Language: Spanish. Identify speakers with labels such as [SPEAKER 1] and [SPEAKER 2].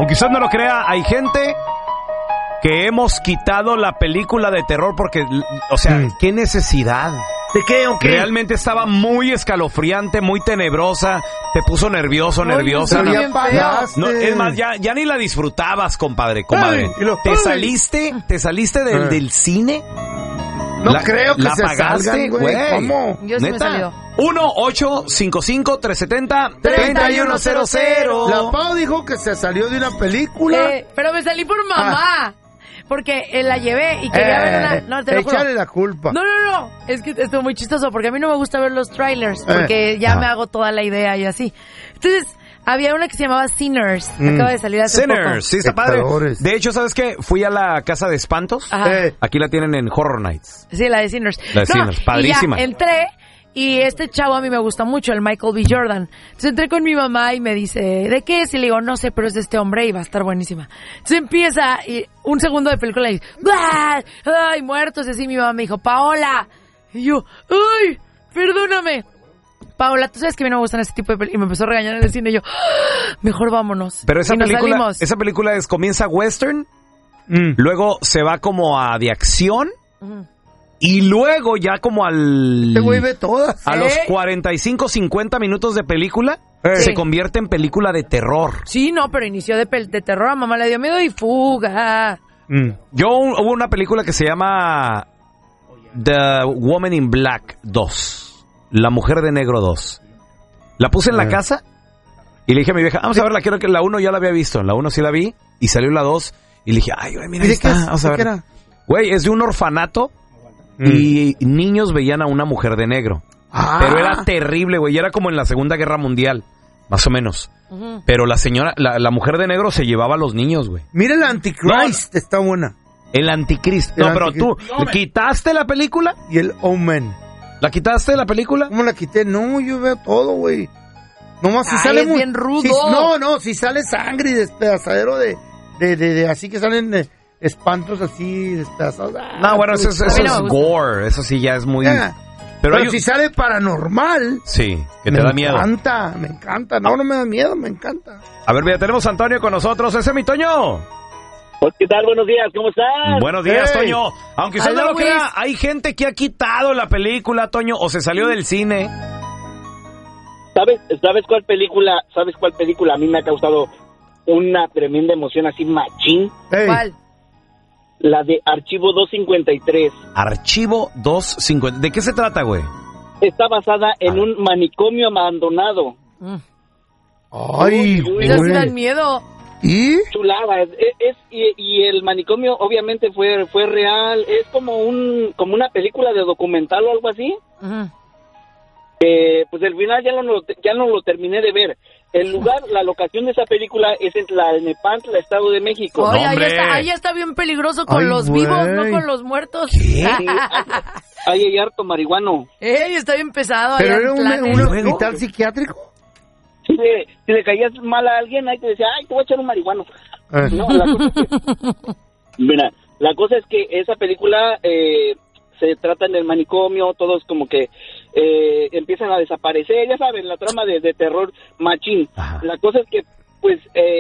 [SPEAKER 1] Aunque usted no lo crea, hay gente que hemos quitado la película de terror porque, o sea, ¿qué necesidad?
[SPEAKER 2] ¿De qué o qué?
[SPEAKER 1] Realmente estaba muy escalofriante, muy tenebrosa, te puso nerviosa.
[SPEAKER 2] No,
[SPEAKER 1] es más, ya ni la disfrutabas, comadre. ¿Te saliste del cine?
[SPEAKER 2] No creo que
[SPEAKER 1] ¿la
[SPEAKER 2] se
[SPEAKER 1] pagaste,
[SPEAKER 2] salgan, güey? ¿Cómo?
[SPEAKER 3] Yo sí me he salido.
[SPEAKER 1] 1-855-370-3100.
[SPEAKER 2] La Pau dijo que se salió de una película.
[SPEAKER 3] Pero me salí por mamá. Porque la llevé y quería ver una... No, te lo juro.
[SPEAKER 2] Échale la culpa.
[SPEAKER 3] No. Es que estuvo muy chistoso porque a mí no me gusta ver los trailers porque ya me hago toda la idea y así. Entonces, había una que se llamaba Sinners. Acaba de salir hace poco.
[SPEAKER 1] Sinners, sí, está padre. De hecho, ¿sabes qué? Fui a la casa de espantos. Aquí la tienen en Horror Nights.
[SPEAKER 3] Sí, la de Sinners.
[SPEAKER 1] La de Sinners, padrísima.
[SPEAKER 3] Y ya entré y este chavo a mí me gusta mucho, el Michael B. Jordan. Entonces entré con mi mamá y me dice, ¿de qué es? Y le digo, no sé, pero es de este hombre y va a estar buenísima. Entonces empieza y un segundo de película y ¡ah! ¡Ay, muertos! Y así mi mamá me dijo, Paola. Y yo, ¡ay! Perdóname. Paola, tú sabes que a mí no me gustan ese tipo de películas. Y me empezó a regañar en el cine y yo, mejor vámonos.
[SPEAKER 1] Pero esa
[SPEAKER 3] y nos
[SPEAKER 1] película,
[SPEAKER 3] salimos.
[SPEAKER 1] esa película comienza western, luego se va como a de acción, y luego ya como al...
[SPEAKER 2] Te vuelve todas.
[SPEAKER 1] A los 45, 50 minutos de película, se convierte en película de terror.
[SPEAKER 3] Sí, no, pero inició de terror. A mamá le dio miedo y fuga.
[SPEAKER 1] Hubo una película que se llama The Woman in Black 2. La Mujer de Negro 2. La puse en la casa y le dije a mi vieja, vamos a verla, quiero que la 1 ya la había visto. La 1 sí la vi y salió la 2 y le dije, ay, güey, mira, ahí está. Vamos a ver. Güey, es de un orfanato y niños veían a una mujer de negro. Pero era terrible, güey, y era como en la Segunda Guerra Mundial, más o menos. Pero la señora, la mujer de negro se llevaba a los niños, güey.
[SPEAKER 2] Mira el Antichrist, está buena.
[SPEAKER 1] El Anticristo. No, pero tú, ¿quitaste la película?
[SPEAKER 2] Y el Omen.
[SPEAKER 1] ¿La quitaste la película?
[SPEAKER 2] ¿Cómo la quité? No, yo veo todo, güey. Nomás si sale
[SPEAKER 3] es bien rudo.
[SPEAKER 2] Si sale sangre y despedazadero de así que salen espantos así despedazados.
[SPEAKER 1] No, bueno, eso es gore, eso sí ya es muy...
[SPEAKER 2] Pero si sale paranormal...
[SPEAKER 1] Sí, que te da miedo.
[SPEAKER 2] Me encanta. No me da miedo, me encanta.
[SPEAKER 1] A ver, mira, tenemos a Antonio con nosotros. ¡Ese es mi Toño!
[SPEAKER 4] ¿Qué tal? Buenos días, ¿cómo estás?
[SPEAKER 1] Buenos días, Toño. Aunque usted no lo crea, hay gente que ha quitado la película, Toño, o se salió del cine.
[SPEAKER 4] ¿Sabes cuál película? ¿Sabes cuál película a mí me ha causado una tremenda emoción así machín?
[SPEAKER 3] ¿Cuál?
[SPEAKER 4] La de Archivo 253.
[SPEAKER 1] Archivo 250. ¿De qué se trata, güey?
[SPEAKER 4] Está basada en un manicomio abandonado.
[SPEAKER 2] Ay, güey.
[SPEAKER 3] Esas dan miedo.
[SPEAKER 2] ¿Y?
[SPEAKER 4] Chulada. Y el manicomio obviamente fue real. Es como una película de documental o algo así. Pues al final ya no lo terminé de ver. El lugar, la locación de esa película es en Tlalnepantla, Estado de México.
[SPEAKER 3] Oye, ahí está bien peligroso con los vivos, no con los muertos.
[SPEAKER 4] Sí, ahí hay harto marihuano.
[SPEAKER 3] Está bien pesado.
[SPEAKER 2] ¿Pero era un hospital psiquiátrico?
[SPEAKER 4] Si le caías mal a alguien, ahí te decía, ay, te voy a echar un marihuano. No, la cosa es que esa película se trata en el manicomio, todos como que empiezan a desaparecer, ya saben, la trama de terror machín. La cosa es que, pues,